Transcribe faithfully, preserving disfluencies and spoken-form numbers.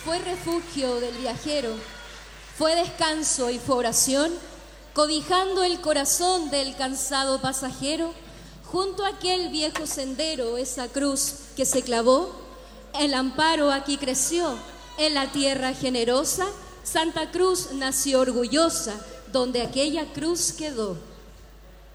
fue refugio del viajero, fue descanso y fue oración, cobijando el corazón del cansado pasajero. Junto a aquel viejo sendero, esa cruz que se clavó, el amparo aquí creció, en la tierra generosa, Santa Cruz nació orgullosa, donde aquella cruz quedó.